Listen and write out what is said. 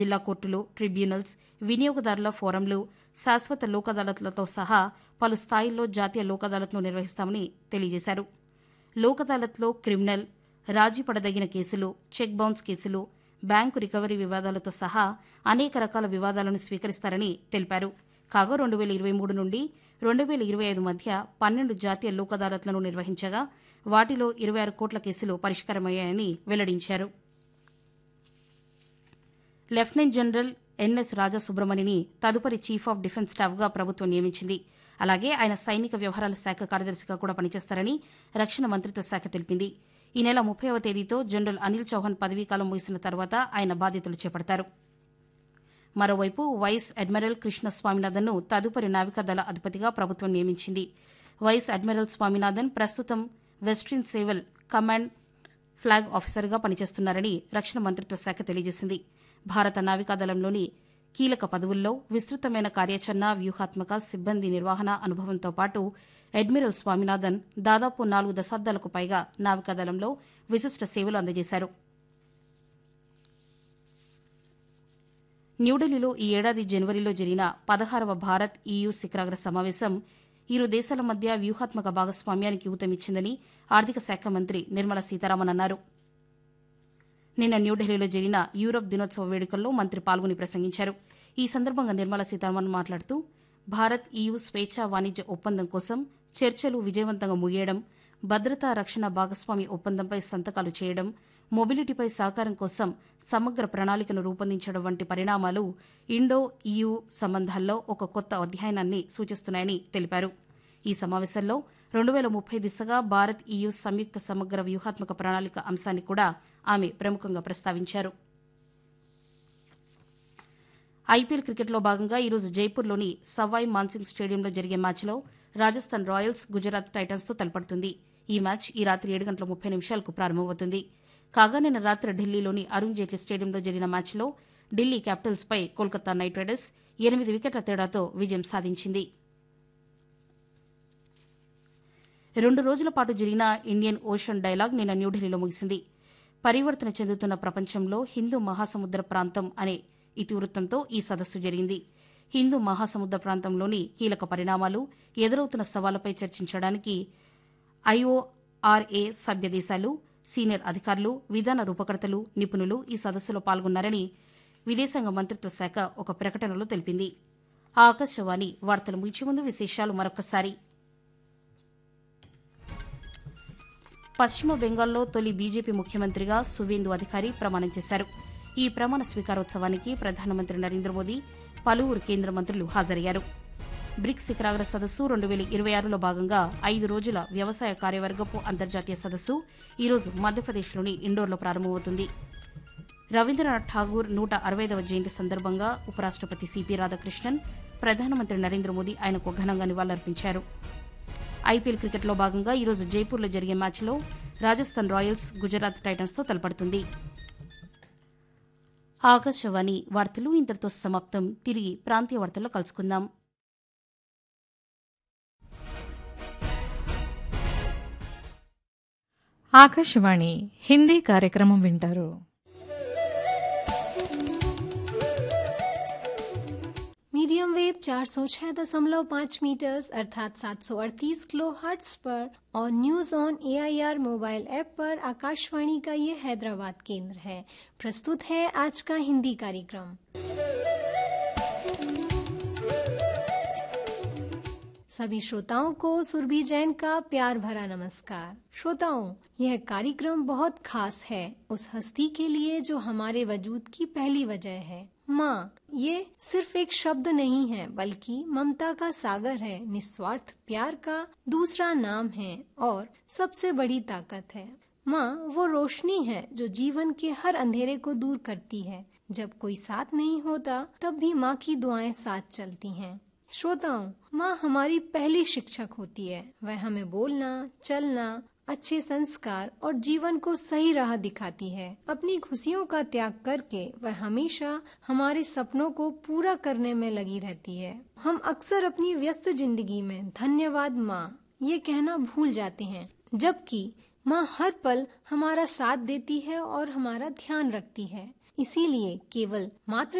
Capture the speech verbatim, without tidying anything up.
జిల్లా కోర్టులు, ట్రిబ్యునల్స్, వినియోగదారుల ఫోరంలు, శాశ్వత లోక్ అదాలత్లతో సహా పలు స్థాయిల్లో జాతీయ లోక్ అదాలత్ను నిర్వహిస్తామని తెలియజేశారు. లోక్ అదాలత్లో క్రిమినల్, రాజీ పడదగిన కేసులు, చెక్ బౌన్స్ కేసులు, బ్యాంకు రికవరీ వివాదాలతో సహా అనేక రకాల వివాదాలను స్వీకరిస్తారని తెలిపారు. కాగా రెండు వేల ఇరవై మూడు నుండి రెండు వేల ఇరవై ఐదు మధ్య పన్నెండు జాతీయ లోక్ అదాలత్లను నిర్వహించగా వాటిలో ఇరవై ఆరు కోట్ల కేసులు పరిష్కారమయ్యాయని వెల్లడించారు. లెఫ్టినెంట్ జనరల్ ఎన్ఎస్ రాజాసుబ్రమణిని తదుపరి చీఫ్ ఆఫ్ డిఫెన్స్ స్టాఫ్గా ప్రభుత్వం నియమించింది. అలాగే ఆయన సైనిక వ్యవహారాల శాఖ కార్యదర్శిగా కూడా పనిచేస్తారని రక్షణ మంత్రిత్వ శాఖ తెలిపింది. ఈ నెల ముప్పైవ తేదీతో జనరల్ అనిల్ చౌహాన్ పదవీకాలం ముగిసిన తర్వాత ఆయన బాధ్యతలు చేపడతారు. మరోవైపు వైస్ అడ్మిరల్ కృష్ణ స్వామినాథన్ను తదుపరి నావికాదళ అధిపతిగా ప్రభుత్వం నియమించింది. వైస్ అడ్మిరల్ స్వామినాథన్ ప్రస్తుతం వెస్ట్రిన్ సేవల్ కమాండ్ ఫ్లాగ్ ఆఫీసర్గా పనిచేస్తున్నారని రక్షణ మంత్రిత్వ శాఖ తెలియజేసింది. భారత నావికాదళంలోని కీలక పదవుల్లో విస్తృతమైన కార్యాచరణ, వ్యూహాత్మక, సిబ్బంది నిర్వహణ అనుభవంతో పాటు అడ్మిరల్ స్వామినాథన్ దాదాపు నాలుగు దశాబ్దాలకు పైగా నావికాదళంలో విశిష్ట సేవలు అందజేశారు. న్యూఢిల్లీలో ఈ ఏడాది జనవరిలో జరిగిన పదహారవ భారత్ ఈయూ శిఖరాగ్ర సమావేశం ఇరు దేశాల మధ్య వ్యూహాత్మక భాగస్వామ్యానికి ఊతమిచ్చిందని ఆర్థిక శాఖ మంత్రి నిర్మలా సీతారామన్ అన్నారు. నిన్న న్యూఢిల్లీలో జరిగిన యూరప్ దినోత్సవ వేడుకల్లో మంత్రి పాల్గొని ప్రసంగించారు. ఈ సందర్భంగా నిర్మలా సీతారామన్ మాట్లాడుతూ భారత్ ఈయూ స్వేచ్ఛా వాణిజ్య ఒప్పందం కోసం చర్చలు విజయవంతంగా ముగియడం, భద్రతా రక్షణ భాగస్వామి ఒప్పందంపై సంతకాలు చేయడం, మొబిలిటీపై సహకారం కోసం సమగ్ర ప్రణాళికను రూపొందించడం వంటి పరిణామాలు ఇండో ఈయూ సంబంధాల్లో ఒక కొత్త అధ్యాయాన్ని సూచిస్తున్నాయని తెలిపారు. ఈ సమావేశంలో రెండు వేల ముప్పై దిశగా భారత్ ఈయూ సంయుక్త సమగ్ర వ్యూహాత్మక ప్రణాళిక అంశాన్ని కూడా ఆమె ప్రముఖంగా ప్రస్తావించారు. ఐపీఎల్ క్రికెట్లో భాగంగా ఈరోజు జైపూర్లోని సవాయ్ మాన్సింగ్ స్టేడియంలో జరిగే మ్యాచ్లో రాజస్థాన్ రాయల్స్ గుజరాత్ టైటన్స్తో తలపడుతుంది. ఈ మ్యాచ్ ఈ రాత్రి ఏడు గంటల ముప్పై నిమిషాలకు ప్రారంభమవుతుంది. కాగా నిన్న రాత్రి ఢిల్లీలోని అరుణ్ జైట్లీ స్టేడియంలో జరిగిన మ్యాచ్లో ఢిల్లీ క్యాపిటల్స్పై కోల్కతా నైట్ రైడర్స్ ఎనిమిది వికెట్ల తేడాతో విజయం సాధించింది. రెండు రోజుల పాటు జరిగిన ఇండియన్ ఓషన్ డైలాగ్ నిన్న న్యూఢిల్లీలో ముగిసింది. పరివర్తన చెందుతున్న ప్రపంచంలో హిందూ మహాసముద్ర ప్రాంతం అనే ఇతివృత్తంతో ఈ సదస్సు జరిగింది. హిందూ మహాసముద్ర ప్రాంతంలోని కీలక పరిణామాలు, ఎదురవుతున్న సవాళ్లపై చర్చించడానికి ఐఓఆర్ఏ సభ్య దేశాలు, సీనియర్ అధికారులు, విధాన రూపకర్తలు, నిపుణులు ఈ సదస్సులో పాల్గొన్నారని విదేశాంగ మంత్రిత్వ శాఖ ఒక ప్రకటనలో తెలిపింది. ఆకాశవాణి వార్తలు ముగించే ముందు విశేషాలు మరొకసారి. పశ్చిమ బెంగాల్లో తొలి బీజేపీ ముఖ్యమంత్రిగా సువేందు అధికారి ప్రమాణం చేశారు. ఈ ప్రమాణ స్వీకారోత్సవానికి ప్రధానమంత్రి నరేంద్ర మోదీ, పలువురు కేంద్ర మంత్రులు హాజరయ్యారు. బ్రిక్స్ శిఖరాగ్ర సదస్సు రెండు వేల ఇరవై ఆరులో భాగంగా ఐదు రోజుల వ్యవసాయ కార్యవర్గపు అంతర్జాతీయ సదస్సు ఈరోజు మధ్యప్రదేశ్లోని ఇండోర్లో ప్రారంభమవుతుంది. రవీంద్రనాథ్ ఠాగూర్ నూట అరవైదవ జయంతి సందర్భంగా ఉపరాష్టపతి సిపి రాధాకృష్ణన్, ప్రధానమంత్రి నరేంద్ర మోదీ ఆయనకు ఘనంగా నివాళులర్పించారు. ఐపీఎల్ క్రికెట్లో భాగంగా ఈరోజు జైపూర్లో జరిగే మ్యాచ్లో రాజస్థాన్ రాయల్స్ గుజరాత్ టైటన్స్తో తలపడుతుంది. ఆకాశవాణి వార్తలు ఇంతటితో సమాప్తం. తిరిగి ప్రాంతీయ వార్తల్లో కలుసుకుందాం. ఆకాశవాణి హిందీ కార్యక్రమం వింటారు. मीडियम वेव चार सौ छह दशमलव पाँच मीटर्स अर्थात सात सौ अड़तीस किलो हर्ट्ज पर और news on AIR mobile app पर आकाशवाणी का ये हैदराबाद केंद्र है. प्रस्तुत है आज का हिंदी कार्यक्रम. सभी श्रोताओं को सुरभि जैन का प्यार भरा नमस्कार. श्रोताओं, यह कार्यक्रम बहुत खास है उस हस्ती के लिए जो हमारे वजूद की पहली वजह है. माँ ये सिर्फ एक शब्द नहीं है बल्कि ममता का सागर है, निस्वार्थ प्यार का दूसरा नाम है और सबसे बड़ी ताकत है. माँ वो रोशनी है जो जीवन के हर अंधेरे को दूर करती है. जब कोई साथ नहीं होता तब भी माँ की दुआएं साथ चलती हैं. श्रोताओं, माँ हमारी पहली शिक्षक होती है. वह हमें बोलना, चलना, अच्छे संस्कार और जीवन को सही राह दिखाती है. अपनी खुशियों का त्याग करके वह हमेशा हमारे सपनों को पूरा करने में लगी रहती है. हम अक्सर अपनी व्यस्त जिंदगी में धन्यवाद माँ ये कहना भूल जाते हैं, जबकि माँ हर पल हमारा साथ देती है और हमारा ध्यान रखती है. इसीलिए केवल मात्र